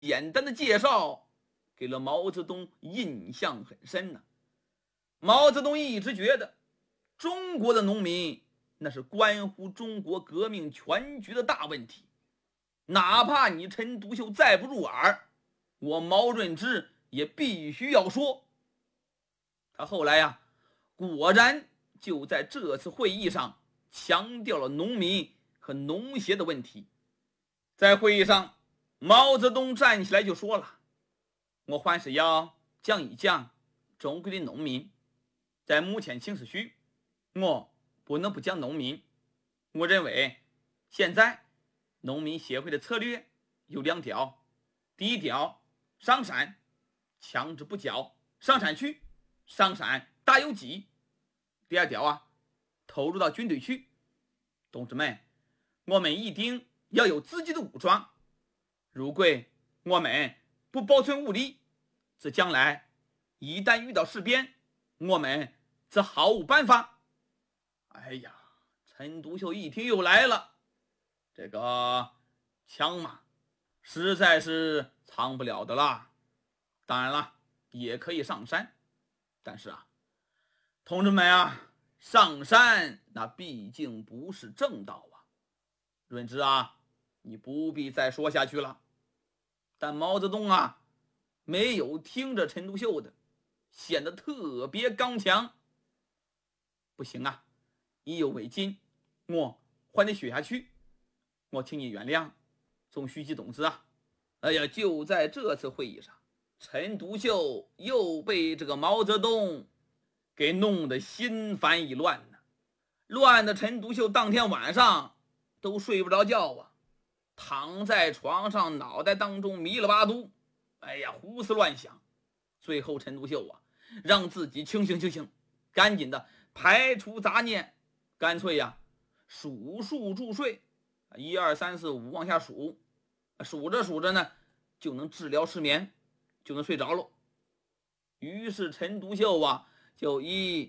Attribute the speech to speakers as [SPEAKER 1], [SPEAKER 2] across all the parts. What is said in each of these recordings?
[SPEAKER 1] 简单的介绍给了毛泽东印象很深呢。毛泽东一直觉得中国的农民那是关乎中国革命全局的大问题，哪怕你陈独秀再不入耳，我毛润之也必须要说。他后来果然就在这次会议上强调了农民和农协的问题。在会议上，毛泽东站起来就说了：我还是要讲一讲中国的农民。在目前情势下，我不能不讲农民。我认为现在农民协会的策略有2条：第一条，上山强制不缴，上山去，上山打游击；第二条投入到军队去。同志们，我们一定要有自己的武装，如果我们不保存武力，这将来一旦遇到事变，我们则毫无办法。哎呀，陈独秀一听又来了，这个枪嘛，实在是藏不了的啦。当然了，也可以上山，但是同志们上山那毕竟不是正道润之你不必再说下去了。但毛泽东没有听着陈独秀的，显得特别刚强。不行意犹未尽，我还得学下去。我请你原谅，总书记同志哎呀，就在这次会议上，陈独秀又被这个毛泽东给弄得心烦意乱呢，乱的陈独秀当天晚上都睡不着觉躺在床上，脑袋当中迷了八度，哎呀，胡思乱想。最后陈独秀让自己清醒，赶紧的排除杂念，干脆数数入睡，1、2、3、4、5往下数，数着呢就能治疗失眠，就能睡着了。于是陈独秀就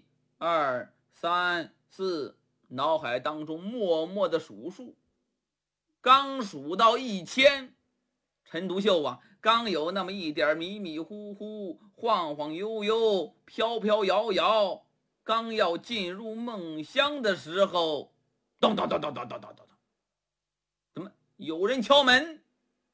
[SPEAKER 1] 1、2、3、4脑海当中默默的数数。刚数到1000，陈独秀刚有那么一点迷迷糊糊、晃晃悠悠、飘飘摇摇，刚要进入梦乡的时候，咚咚咚咚咚咚咚咚，怎么有人敲门？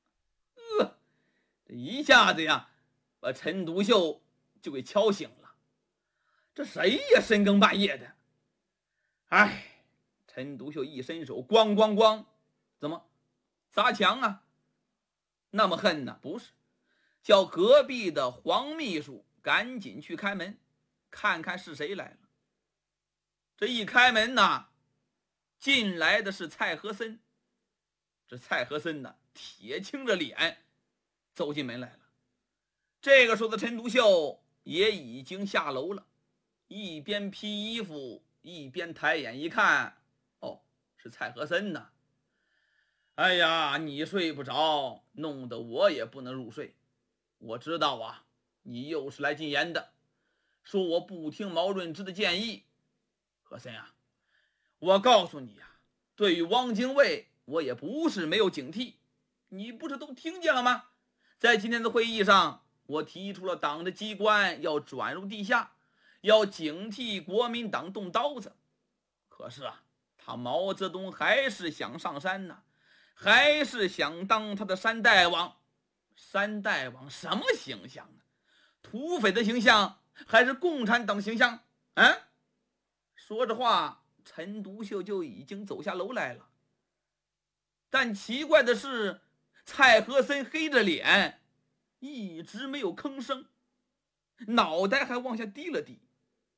[SPEAKER 1] 这一下子把陈独秀就给敲醒了。这谁呀？深更半夜的。哎，陈独秀一伸手，咣咣咣，怎么砸墙那么恨呢？不是，叫隔壁的黄秘书赶紧去开门，看看是谁来了。这一开门进来的是蔡和森。这蔡和森铁青着脸走进门来了。这个时候的陈独秀也已经下楼了，一边披衣服一边抬眼一看，是蔡和森呐。哎呀，你睡不着，弄得我也不能入睡。我知道你又是来禁言的，说我不听毛润之的建议。和森我告诉你对于汪精卫我也不是没有警惕，你不是都听见了吗？在今天的会议上，我提出了党的机关要转入地下，要警惕国民党动刀子。可是他毛泽东还是想上山还是想当他的山大王。山大王什么形象土匪的形象还是共产党形象说着话，陈独秀就已经走下楼来了。但奇怪的是，蔡和森黑着脸一直没有吭声，脑袋还往下低了低。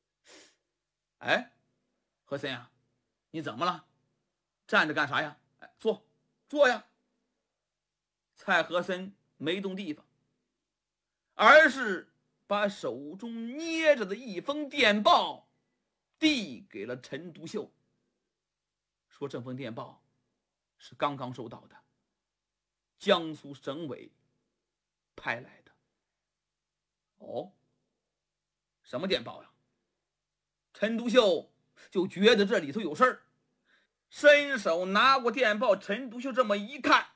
[SPEAKER 1] 和森你怎么了？站着干啥呀？坐呀。蔡和森没动地方，而是把手中捏着的一封电报递给了陈独秀，说这封电报是刚刚收到的，江苏省委派来的。什么电报呀？陈独秀就觉得这里头有事儿，伸手拿过电报。陈独秀这么一看，